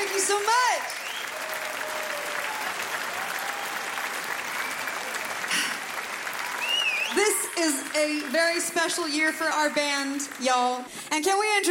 Thank you so much. This is a very special year for our band, y'all. And can we introduce